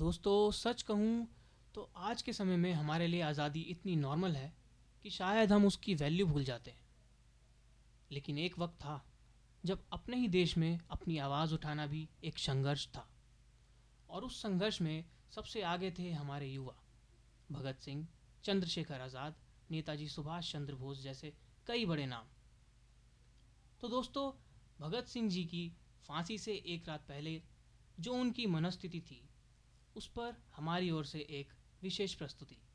दोस्तों सच कहूँ तो आज के समय में हमारे लिए आज़ादी इतनी नॉर्मल है कि शायद हम उसकी वैल्यू भूल जाते हैं। लेकिन एक वक्त था जब अपने ही देश में अपनी आवाज़ उठाना भी एक संघर्ष था, और उस संघर्ष में सबसे आगे थे हमारे युवा। भगत सिंह, चंद्रशेखर आज़ाद, नेताजी सुभाष चंद्र बोस जैसे कई बड़े नाम। तो दोस्तों, भगत सिंह जी की फांसी से एक रात पहले जो उनकी मनस्थिति थी, उस पर हमारी ओर से एक विशेष प्रस्तुति।